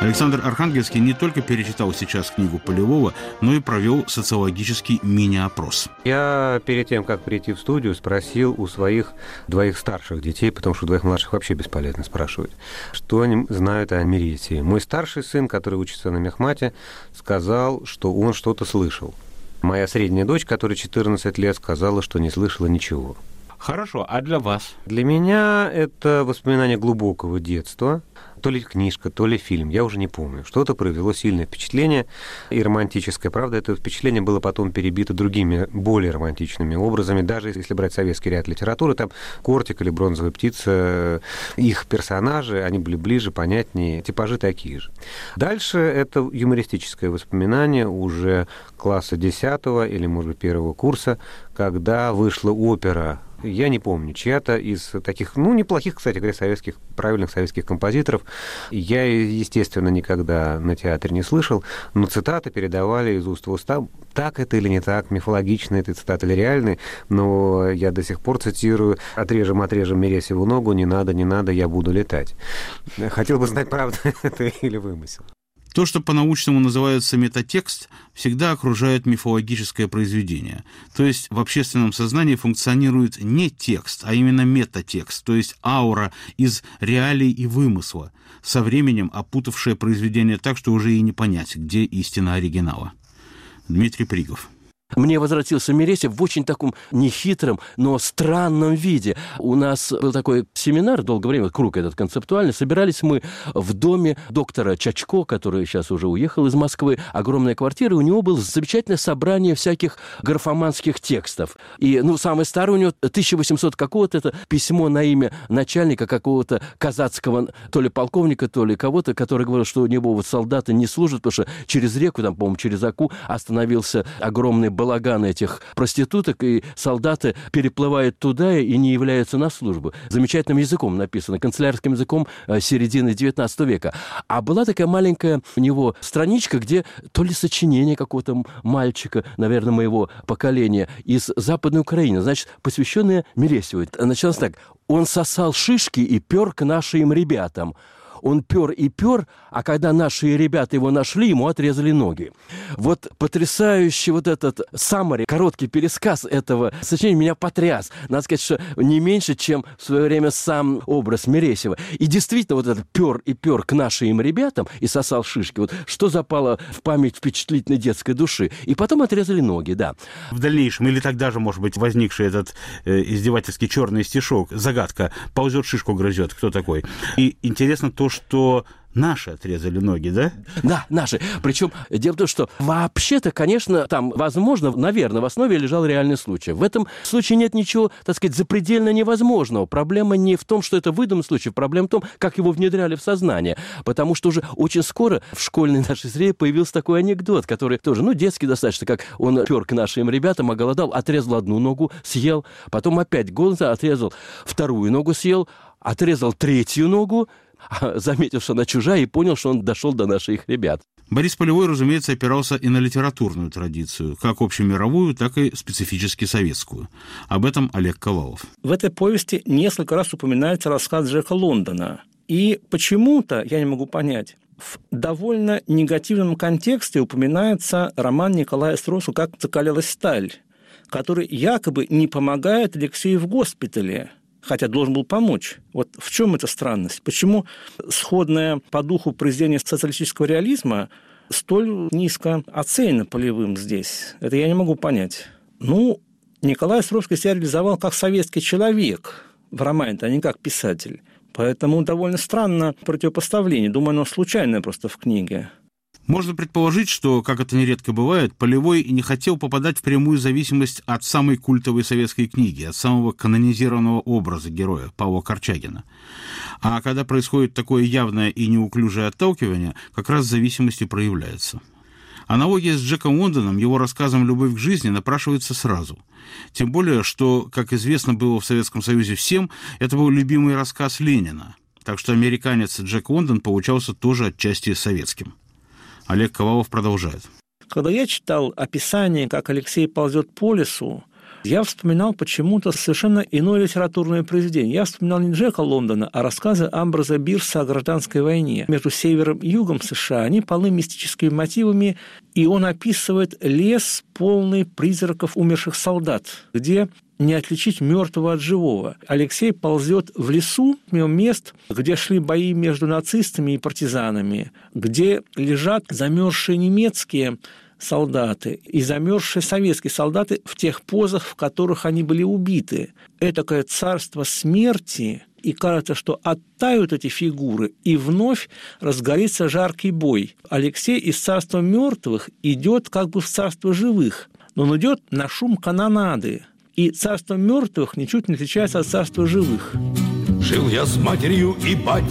Александр Архангельский не только перечитал сейчас книгу Полевого, но и провел социологический мини-опрос. Я перед тем, как прийти в студию, спросил у своих 2 старших детей, потому что 2 младших вообще бесполезно спрашивать, что они знают о Мересии. Мой старший сын, который учится на мехмате, сказал, что он что-то слышал. Моя средняя дочь, которой 14 лет, сказала, что не слышала ничего. Хорошо, а для вас? Для меня это воспоминание глубокого детства. То ли книжка, то ли фильм, я уже не помню. Что-то произвело сильное впечатление и романтическое. Правда, это впечатление было потом перебито другими, более романтичными образами. Даже если брать советский ряд литературы, там «Кортик» или «Бронзовая птица», их персонажи, они были ближе, понятнее, типажи такие же. Дальше это юмористическое воспоминание уже класса 10 или, может быть, 1 курса, когда вышла опера. Я не помню, чья-то из таких, неплохих, кстати говоря, правильных советских композиторов. Я, естественно, никогда на театре не слышал, но цитаты передавали из уст в уста. Так это или не так, мифологичные это цитаты или реальные, но я до сих пор цитирую: «Отрежем Мересеву ногу, не надо, я буду летать». Хотел бы знать, правда это или вымысел. То, что по-научному называется метатекст, всегда окружает мифологическое произведение. То есть в общественном сознании функционирует не текст, а именно метатекст, то есть аура из реалий и вымысла, со временем опутавшая произведение так, что уже и не понять, где истина оригинала. Дмитрий Пригов. Мне возвратился Мересев в очень таком нехитром, но странном виде. У нас был такой семинар, долгое время, круг этот концептуальный. Собирались мы в доме доктора Чачко, который сейчас уже уехал из Москвы. Огромная квартира, у него было замечательное собрание всяких графоманских текстов. И, самый старый у него 1800 какого-то, это письмо на имя начальника какого-то казацкого, то ли полковника, то ли кого-то, который говорил, что у него солдаты не служат, потому что через реку, там, по-моему, через Аку остановился огромный балаган этих проституток, и солдаты переплывают туда и не являются на службу. Замечательным языком написано, канцелярским языком середины XIX века. А была такая маленькая у него страничка, где то ли сочинение какого-то мальчика, наверное, моего поколения, из Западной Украины, значит, посвященное Мересеву. Началось так: «Он сосал шишки и пер к нашим ребятам». Он пер и пер, а когда наши ребята его нашли, ему отрезали ноги. Вот потрясающий вот этот саммари, короткий пересказ этого сочинения меня потряс. Надо сказать, что не меньше, чем в свое время сам образ Мересева. И действительно, вот этот пер и пер к нашим ребятам и сосал шишки, вот что запало в память впечатлительной детской души. И потом отрезали ноги, да. В дальнейшем, или тогда же, может быть, возникший этот издевательский черный стишок, загадка: ползет, шишку грызет, кто такой? И интересно то, что наши отрезали ноги, да? Да, наши. Причем дело в том, что вообще-то, конечно, там, возможно, наверное, в основе лежал реальный случай. В этом случае нет ничего, так сказать, запредельно невозможного. Проблема не в том, что это выдуманный случай, проблема в том, как его внедряли в сознание. Потому что уже очень скоро в школьной нашей среде появился такой анекдот, который тоже, детский достаточно, как он пер к нашим ребятам, оголодал, отрезал одну ногу, съел, потом опять голодал, отрезал вторую ногу, съел, отрезал третью ногу, заметил, что она чужая, и понял, что он дошел до наших ребят. Борис Полевой, разумеется, опирался и на литературную традицию, как общемировую, так и специфически советскую. Об этом Олег Ковалов. В этой повести несколько раз упоминается рассказ Джека Лондона. И почему-то, я не могу понять, в довольно негативном контексте упоминается роман Николая Островского «Как закалялась сталь», который якобы не помогает Алексею в госпитале, хотя должен был помочь. Вот в чем эта странность? Почему сходное по духу произведение социалистического реализма столь низко оценено Полевым здесь? Это я не могу понять. Николай Островский себя реализовал как советский человек в романе, а не как писатель. Поэтому довольно странно противопоставление. Думаю, оно случайное просто в книге. Можно предположить, что, как это нередко бывает, Полевой не хотел попадать в прямую зависимость от самой культовой советской книги, от самого канонизированного образа героя Павла Корчагина. А когда происходит такое явное и неуклюжее отталкивание, как раз зависимость и проявляется. Аналогия с Джеком Лондоном, его рассказом «Любовь к жизни» напрашивается сразу. Тем более, что, как известно было в Советском Союзе всем, это был любимый рассказ Ленина. Так что американец Джек Лондон получался тоже отчасти советским. Олег Ковалов продолжает. Когда я читал описание, как Алексей ползет по лесу, Я вспоминал почему-то совершенно иное литературное произведение. Я вспоминал не Джека Лондона, а рассказы Амброза Бирса о гражданской войне между севером и югом США. Они полны мистическими мотивами, и он описывает лес, полный призраков умерших солдат, где не отличить мертвого от живого. Алексей ползет в лесу, мимо мест, где шли бои между нацистами и партизанами, где лежат замерзшие немецкие солдаты и замерзшие советские солдаты в тех позах, в которых они были убиты. Этакое царство смерти, и кажется, что оттают эти фигуры, и вновь разгорится жаркий бой. Алексей из царства мертвых идет как бы в царство живых, но он идет на шум канонады. И царство мертвых ничуть не отличается от царства живых. Жил я с матерью и батей